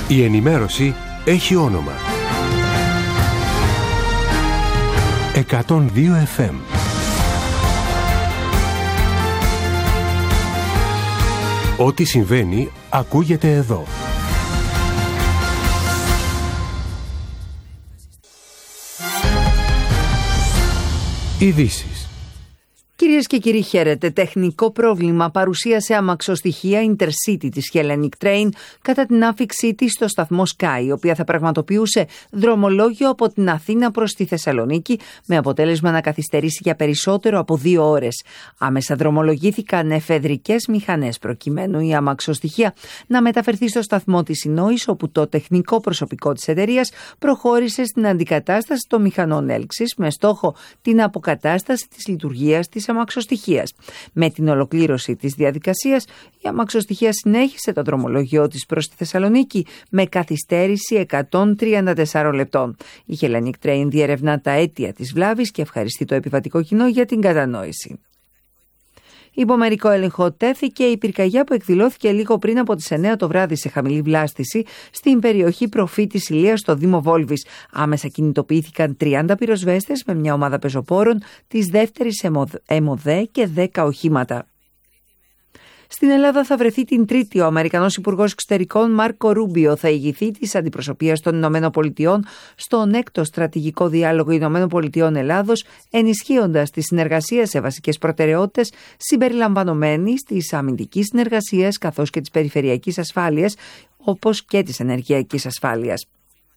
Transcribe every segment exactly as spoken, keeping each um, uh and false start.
Η ενημέρωση έχει όνομα. εκατόν δύο εφ εμ. Ό,τι συμβαίνει ακούγεται εδώ. Ειδήσεις. Κυρίες και κύριοι, χαίρετε. Τεχνικό πρόβλημα παρουσίασε αμαξοστοιχεία Intercity της Hellenic Train κατά την άφιξή της στο σταθμό Sky, η οποία θα πραγματοποιούσε δρομολόγιο από την Αθήνα προς τη Θεσσαλονίκη, με αποτέλεσμα να καθυστερήσει για περισσότερο από δύο ώρες. Άμεσα δρομολογήθηκαν εφεδρικές μηχανές προκειμένου η αμαξοστοιχεία να μεταφερθεί στο σταθμό της Ινόης, όπου το τεχνικό προσωπικό της εταιρείας προχώρησε στην αντικατάσταση των μηχανών έλξης με στόχο την αποκατάσταση της λειτουργίας της αμαξοστοιχείας. Με την ολοκλήρωση της διαδικασίας, η αμαξοστοιχεία συνέχισε το δρομολόγιο της προς τη Θεσσαλονίκη με καθυστέρηση εκατόν τριάντα τέσσερα λεπτών. Η Hellenic Train διερευνά τα αίτια της βλάβης και ευχαριστεί το επιβατικό κοινό για την κατανόηση. Υπό μερικό έλεγχο τέθηκε η πυρκαγιά που εκδηλώθηκε λίγο πριν από τις εννέα το βράδυ σε χαμηλή βλάστηση στην περιοχή Προφήτης Ηλίας στο Δήμο Βόλβης. Άμεσα κινητοποιήθηκαν τριάντα πυροσβέστες με μια ομάδα πεζοπόρων της δεύτερης ΕΜΟΔΕ και δέκα οχήματα. Στην Ελλάδα θα βρεθεί την Τρίτη. Ο Αμερικανός Υπουργός Εξωτερικών Μάρκο Ρούμπιο θα ηγηθεί της αντιπροσωπείας των Ηνωμένων Πολιτειών στον έκτο στρατηγικό διάλογο Ηνωμένων Πολιτειών Ελλάδος, ενισχύοντας τη συνεργασία σε βασικές προτεραιότητες συμπεριλαμβανομένης της αμυντικής συνεργασίας καθώς και της περιφερειακής ασφάλειας, όπως και της ενεργειακής ασφάλειας.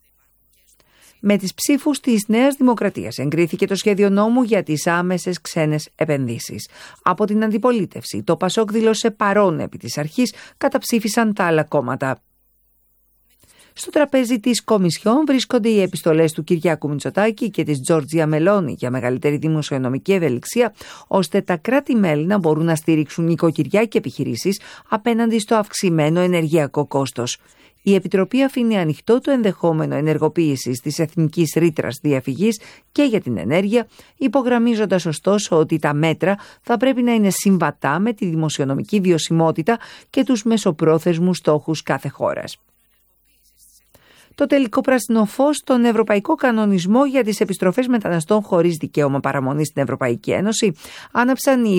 Με τις ψήφους της Νέας Δημοκρατίας εγκρίθηκε το σχέδιο νόμου για τις άμεσες ξένες επενδύσεις. Από την αντιπολίτευση, το Πασόκ δήλωσε παρόν επί της αρχής, καταψήφισαν τα άλλα κόμματα. Στο τραπέζι της Κομισιόν βρίσκονται οι επιστολές του Κυριάκου Μητσοτάκη και της Τζόρτζια Μελώνη για μεγαλύτερη δημοσιονομική ευελιξία, ώστε τα κράτη-μέλη να μπορούν να στηρίξουν νοικοκυριά και επιχειρήσεις απέναντι στο αυξημένο ενεργειακό κόστος. Η Επιτροπή αφήνει ανοιχτό το ενδεχόμενο ενεργοποίησης της εθνικής ρήτρας διαφυγής και για την ενέργεια, υπογραμμίζοντας ωστόσο ότι τα μέτρα θα πρέπει να είναι συμβατά με τη δημοσιονομική βιωσιμότητα και τους μεσοπρόθεσμους στόχους κάθε χώρας. Το τελικό πράσινο φως στον Ευρωπαϊκό Κανονισμό για τις επιστροφές μεταναστών χωρίς δικαίωμα παραμονής στην Ευρωπαϊκή Ένωση άναψαν οι